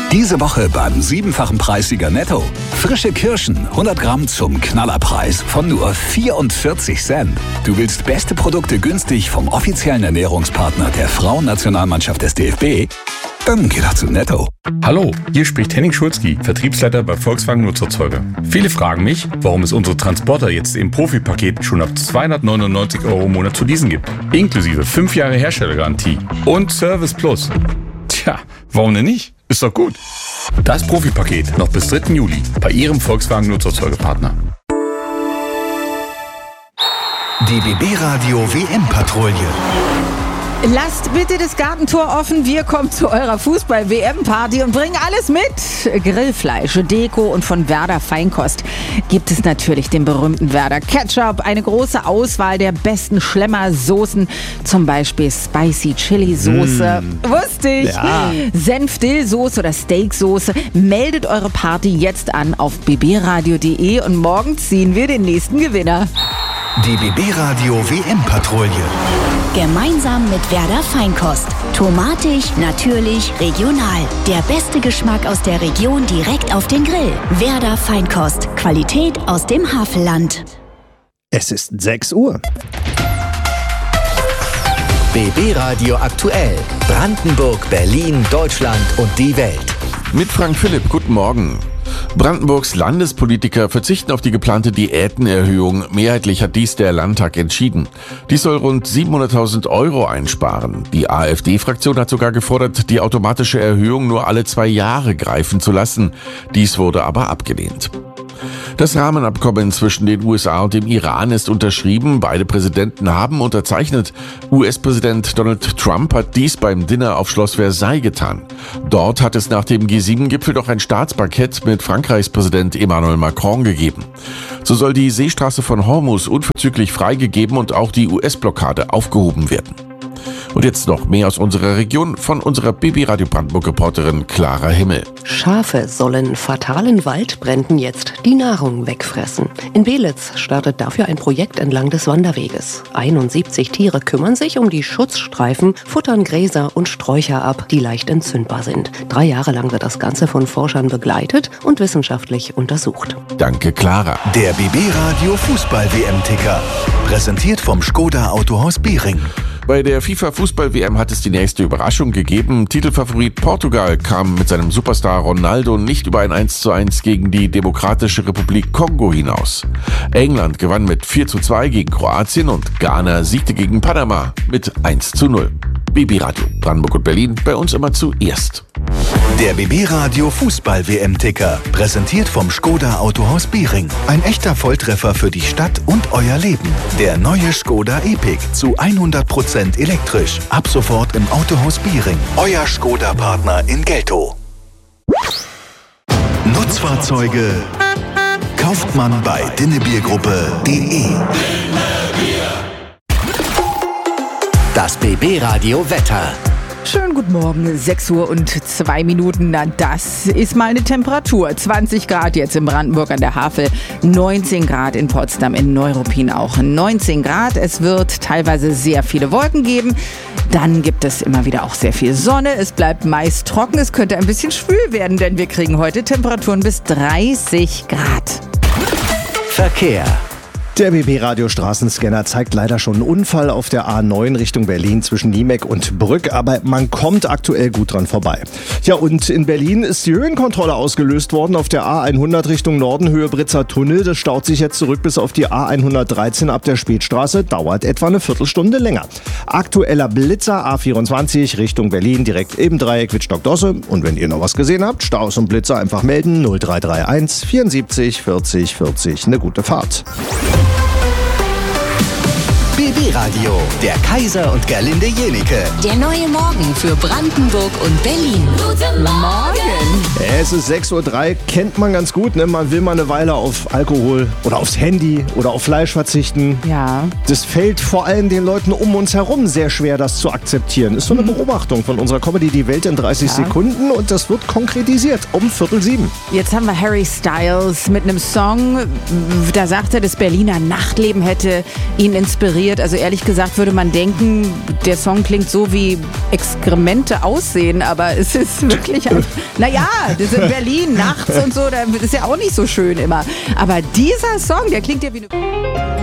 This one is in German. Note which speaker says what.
Speaker 1: Diese Woche beim 7-fachen Preissieger Netto. Frische Kirschen, 100 Gramm zum Knallerpreis von nur 44 Cent. Du willst beste Produkte günstig vom offiziellen Ernährungspartner der Frauennationalmannschaft des DFB? Dann geh doch zu Netto.
Speaker 2: Hallo, hier spricht Henning Schulzki, Vertriebsleiter bei Volkswagen Nutzerzeuger. Viele fragen mich, warum es unsere Transporter jetzt im Profipaket schon ab 299 € im Monat zu leasen gibt. Inklusive 5 Jahre Herstellergarantie und Service Plus. Tja, warum denn nicht? Ist doch gut. Das Profipaket noch bis 3. Juli bei Ihrem Volkswagen Nutzerzeugerpartner.
Speaker 1: Die BB Radio WM-Patrouille.
Speaker 3: Lasst bitte das Gartentor offen. Wir kommen zu eurer Fußball-WM-Party und bringen alles mit. Grillfleisch, Deko und von Werder Feinkost gibt es natürlich den berühmten Werder Ketchup. Eine große Auswahl der besten Schlemmersoßen, zum Beispiel Spicy Chili Soße. Wusste ich. Ja. Senf-Dill-Soße oder Steak-Soße. Meldet eure Party jetzt an auf bbradio.de und morgen ziehen wir den nächsten Gewinner.
Speaker 1: Die BB Radio WM-Patrouille.
Speaker 4: Gemeinsam mit Werder Feinkost. Tomatig, natürlich, regional. Der beste Geschmack aus der Region direkt auf den Grill. Werder Feinkost. Qualität aus dem Havelland.
Speaker 5: Es ist 6 Uhr.
Speaker 6: BB Radio aktuell. Brandenburg, Berlin, Deutschland und die Welt.
Speaker 7: Mit Frank Philipp, guten Morgen. Brandenburgs Landespolitiker verzichten auf die geplante Diätenerhöhung. Mehrheitlich hat dies der Landtag entschieden. Dies soll rund 700.000 € einsparen. Die AfD-Fraktion hat sogar gefordert, die automatische Erhöhung nur alle 2 Jahre greifen zu lassen. Dies wurde aber abgelehnt. Das Rahmenabkommen zwischen den USA und dem Iran ist unterschrieben. Beide Präsidenten haben unterzeichnet. US-Präsident Donald Trump hat dies beim Dinner auf Schloss Versailles getan. Dort hat es nach dem G7-Gipfel noch ein Staatsbankett mit Frankreichs Präsident Emmanuel Macron gegeben. So soll die Seestraße von Hormuz unverzüglich freigegeben und auch die US-Blockade aufgehoben werden. Und jetzt noch mehr aus unserer Region von unserer BB Radio Brandenburg-Reporterin Clara Himmel.
Speaker 8: Schafe sollen fatalen Waldbränden jetzt die Nahrung wegfressen. In Belitz startet dafür ein Projekt entlang des Wanderweges. 71 Tiere kümmern sich um die Schutzstreifen, futtern Gräser und Sträucher ab, die leicht entzündbar sind. 3 Jahre lang wird das Ganze von Forschern begleitet und wissenschaftlich untersucht.
Speaker 7: Danke, Clara.
Speaker 1: Der BB Radio Fußball-WM-Ticker. Präsentiert vom Škoda Autohaus Bering.
Speaker 7: Bei der FIFA-Fußball-WM hat es die nächste Überraschung gegeben. Titelfavorit Portugal kam mit seinem Superstar Ronaldo nicht über ein 1:1 gegen die Demokratische Republik Kongo hinaus. England gewann mit 4:2 gegen Kroatien und Ghana siegte gegen Panama mit 1:0. BB Radio Brandenburg und Berlin, bei uns immer zuerst.
Speaker 1: Der BB Radio Fußball-WM-Ticker. Präsentiert vom Škoda Autohaus Bering. Ein echter Volltreffer für die Stadt und euer Leben. Der neue Škoda Epiq zu 100% elektrisch. Ab sofort im Autohaus Bering. Euer Škoda-Partner in Geltow. Nutzfahrzeuge kauft man bei dinnebiergruppe.de.
Speaker 6: Das BB Radio Wetter.
Speaker 3: Schönen guten Morgen, 6 Uhr und 2 Minuten. Na, das ist mal eine Temperatur. 20 Grad jetzt in Brandenburg an der Havel, 19 Grad in Potsdam, in Neuruppin auch 19 Grad. Es wird teilweise sehr viele Wolken geben. Dann gibt es immer wieder auch sehr viel Sonne. Es bleibt meist trocken. Es könnte ein bisschen schwül werden, denn wir kriegen heute Temperaturen bis 30 Grad.
Speaker 6: Verkehr.
Speaker 5: Der BB-Radio-Straßenscanner zeigt leider schon einen Unfall auf der A9 Richtung Berlin zwischen Niemek und Brück, aber man kommt aktuell gut dran vorbei. Ja, und in Berlin ist die Höhenkontrolle ausgelöst worden auf der A100 Richtung Norden, Höhe Britzer Tunnel. Das staut sich jetzt zurück bis auf die A113 ab der Spätstraße, dauert etwa eine Viertelstunde länger. Aktueller Blitzer A24 Richtung Berlin, direkt im Dreieck Wittstock-Dosse. Und wenn ihr noch was gesehen habt, Staus und Blitzer einfach melden, 0331 74 40 40. Eine gute Fahrt.
Speaker 6: BB Radio, der Kaiser und Gerlinde Jenike.
Speaker 4: Der neue Morgen für Brandenburg und Berlin.
Speaker 3: Guten Morgen!
Speaker 5: Es ist 6:03 Uhr, kennt man ganz gut, ne? Man will mal eine Weile auf Alkohol oder aufs Handy oder auf Fleisch verzichten.
Speaker 3: Ja.
Speaker 5: Das fällt vor allem den Leuten um uns herum sehr schwer, das zu akzeptieren. Ist so eine Beobachtung von unserer Comedy Die Welt in 30 Sekunden und das wird konkretisiert um 6:45.
Speaker 3: Jetzt haben wir Harry Styles mit einem Song, da sagt er, das Berliner Nachtleben hätte ihn inspiriert. inspiriert. Also ehrlich gesagt würde man denken, der Song klingt so wie Exkremente aussehen, aber es ist wirklich, naja, das ist in Berlin nachts und so, da ist ja auch nicht so schön immer. Aber dieser Song, der klingt ja wie eine...